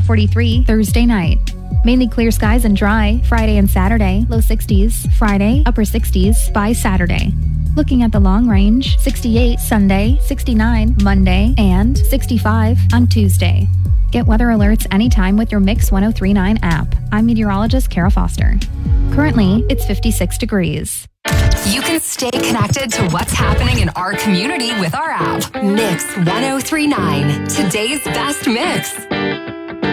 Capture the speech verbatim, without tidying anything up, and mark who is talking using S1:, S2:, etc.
S1: forty-three Thursday night. Mainly clear skies and dry Friday and Saturday, low sixties. Friday, upper sixties by Saturday. Looking at the long range, sixty-eight Sunday, sixty-nine Monday, and sixty-five on Tuesday. Get weather alerts anytime with your Mix one oh three point nine app. I'm meteorologist Kara Foster. Currently, it's fifty-six degrees.
S2: You can stay connected to what's happening in our community with our app. Mix one oh three point nine, today's best mix.